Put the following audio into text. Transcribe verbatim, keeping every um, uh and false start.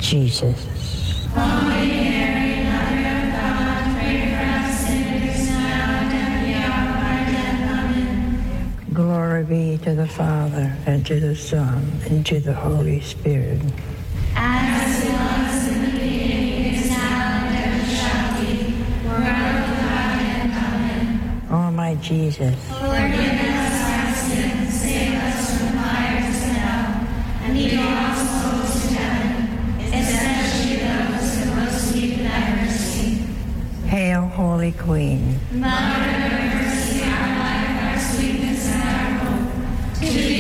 Jesus. Holy Mary, Mother of God, pray for us sinners now and at the hour of our death. Amen. Glory be to the Father, and to the Son, and to the Holy Spirit. As it was in the beginning, is now, and ever shall be, world without end. Amen. O my Jesus, Forgive us our sins, save us from the fires of hell, and lead all souls to heaven, especially those who most need thy mercy. Hail, Holy Queen. Mother of